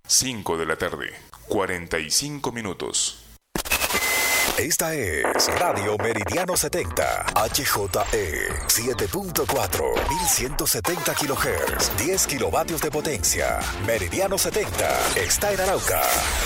5 de la tarde, 45 minutos. Esta es Radio Meridiano 70, HJE 7.4, 1170 kHz, 10 kilovatios de potencia. Meridiano 70 está en Arauca.